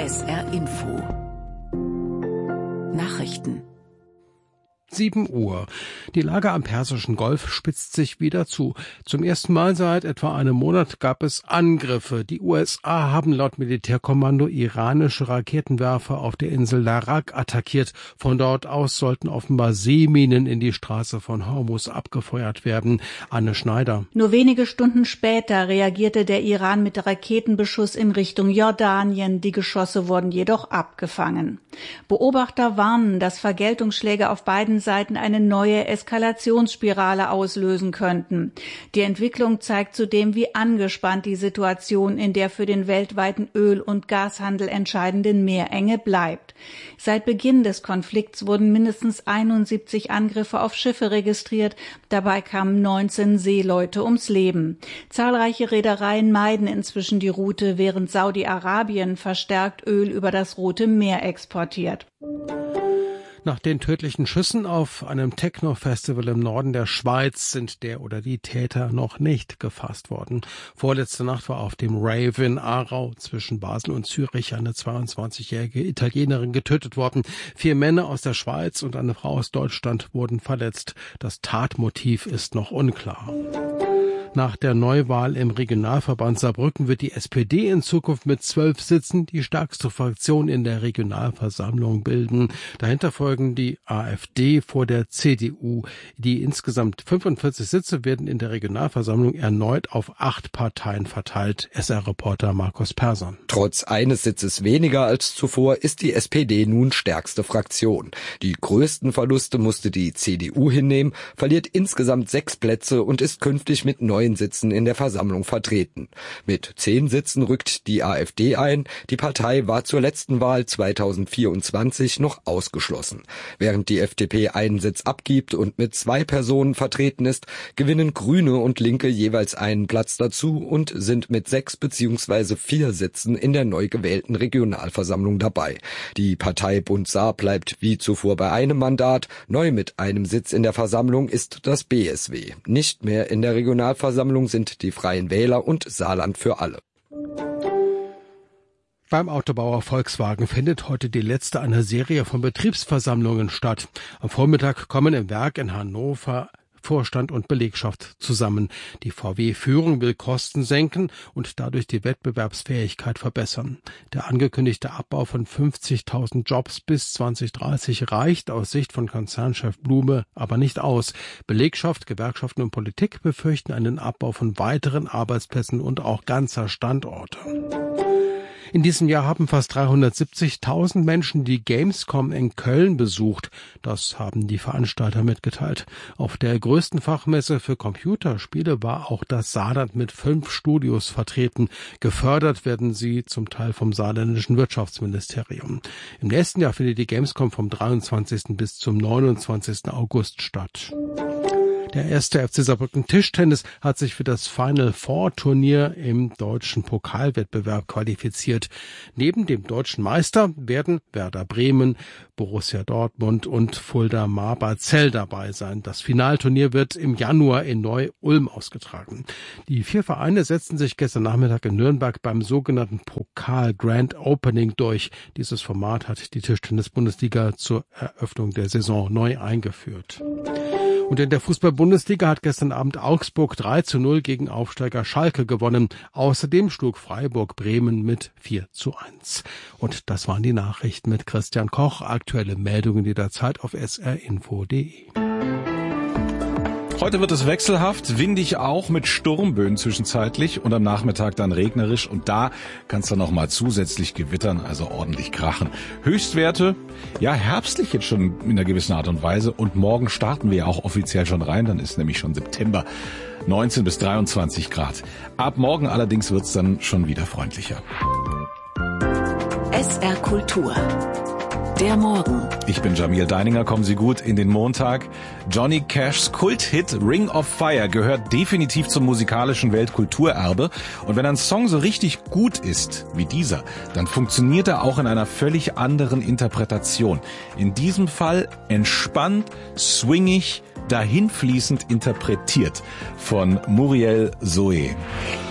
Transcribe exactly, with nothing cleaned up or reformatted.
S R Info Nachrichten. sieben Uhr. Die Lage am Persischen Golf spitzt sich wieder zu. Zum ersten Mal seit etwa einem Monat gab es Angriffe. Die U S A haben laut Militärkommando iranische Raketenwerfer auf der Insel Larak attackiert. Von dort aus sollten offenbar Seeminen in die Straße von Hormuz abgefeuert werden. Anne Schneider. Nur wenige Stunden später reagierte der Iran mit Raketenbeschuss in Richtung Jordanien. Die Geschosse wurden jedoch abgefangen. Beobachter warnen, dass Vergeltungsschläge auf beiden Seiten eine neue Eskalationsspirale auslösen könnten. Die Entwicklung zeigt zudem, wie angespannt die Situation in der für den weltweiten Öl- und Gashandel entscheidenden Meerenge bleibt. Seit Beginn des Konflikts wurden mindestens einundsiebzig Angriffe auf Schiffe registriert. Dabei kamen neunzehn Seeleute ums Leben. Zahlreiche Reedereien meiden inzwischen die Route, während Saudi-Arabien verstärkt Öl über das Rote Meer exportiert. Nach den tödlichen Schüssen auf einem Techno-Festival im Norden der Schweiz sind der oder die Täter noch nicht gefasst worden. Vorletzte Nacht war auf dem Rave in Aarau zwischen Basel und Zürich eine zweiundzwanzigjährige Italienerin getötet worden. Vier Männer aus der Schweiz und eine Frau aus Deutschland wurden verletzt. Das Tatmotiv ist noch unklar. Nach der Neuwahl im Regionalverband Saarbrücken wird die S P D in Zukunft mit zwölf Sitzen die stärkste Fraktion in der Regionalversammlung bilden. Dahinter folgen die AfD vor der C D U. Die insgesamt fünfundvierzig Sitze werden in der Regionalversammlung erneut auf acht Parteien verteilt. S R-Reporter Markus Persson. Trotz eines Sitzes weniger als zuvor ist die S P D nun stärkste Fraktion. Die größten Verluste musste die C D U hinnehmen, verliert insgesamt sechs Plätze und ist künftig mit neun Sitzen in der Versammlung vertreten. Mit zehn Sitzen rückt die AfD ein. Die Partei war zur letzten Wahl zweitausendvierundzwanzig noch ausgeschlossen. Während die F D P einen Sitz abgibt und mit zwei Personen vertreten ist, gewinnen Grüne und Linke jeweils einen Platz dazu und sind mit sechs beziehungsweise vier Sitzen in der neu gewählten Regionalversammlung dabei. Die Partei Bund Saar bleibt wie zuvor bei einem Mandat. Neu mit einem Sitz in der Versammlung ist das B S W. Nicht mehr in der Regionalversammlung sind die Freien Wähler und Saarland für alle. Beim Autobauer Volkswagen findet heute die letzte einer Serie von Betriebsversammlungen statt. Am Vormittag kommen im Werk in Hannover Vorstand und Belegschaft zusammen. Die V W-Führung will Kosten senken und dadurch die Wettbewerbsfähigkeit verbessern. Der angekündigte Abbau von fünfzigtausend Jobs bis zweitausenddreißig reicht aus Sicht von Konzernchef Blume aber nicht aus. Belegschaft, Gewerkschaften und Politik befürchten einen Abbau von weiteren Arbeitsplätzen und auch ganzer Standorte. In diesem Jahr haben fast dreihundertsiebzigtausend Menschen die Gamescom in Köln besucht. Das haben die Veranstalter mitgeteilt. Auf der größten Fachmesse für Computerspiele war auch das Saarland mit fünf Studios vertreten. Gefördert werden sie zum Teil vom saarländischen Wirtschaftsministerium. Im nächsten Jahr findet die Gamescom vom dreiundzwanzigsten bis zum neunundzwanzigsten August statt. Der erste F C Saarbrücken Tischtennis hat sich für das Final Four Turnier im deutschen Pokalwettbewerb qualifiziert. Neben dem deutschen Meister werden Werder Bremen, Borussia Dortmund und Fulda Marberzell dabei sein. Das Finalturnier wird im Januar in Neu-Ulm ausgetragen. Die vier Vereine setzten sich gestern Nachmittag in Nürnberg beim sogenannten Pokal Grand Opening durch. Dieses Format hat die Tischtennis-Bundesliga zur Eröffnung der Saison neu eingeführt. Und in der Fußball-Bundesliga hat gestern Abend Augsburg drei zu null gegen Aufsteiger Schalke gewonnen. Außerdem schlug Freiburg Bremen mit vier zu eins. Und das waren die Nachrichten mit Christian Koch. Aktuelle Meldungen jederzeit auf s r info punkt d e. Heute wird es wechselhaft, windig auch mit Sturmböen zwischenzeitlich und am Nachmittag dann regnerisch und da kann es dann noch mal zusätzlich gewittern, also ordentlich krachen. Höchstwerte, ja herbstlich jetzt schon in einer gewissen Art und Weise und morgen starten wir ja auch offiziell schon rein, dann ist nämlich schon September, neunzehn bis dreiundzwanzig Grad. Ab morgen allerdings wird es dann schon wieder freundlicher. S R Kultur. Der Morgen. Ich bin Jamil Deininger, kommen Sie gut in den Montag. Johnny Cashs Kulthit Ring of Fire gehört definitiv zum musikalischen Weltkulturerbe. Und wenn ein Song so richtig gut ist wie dieser, dann funktioniert er auch in einer völlig anderen Interpretation. In diesem Fall entspannt, swingig, dahinfließend interpretiert von Muriel Zoe.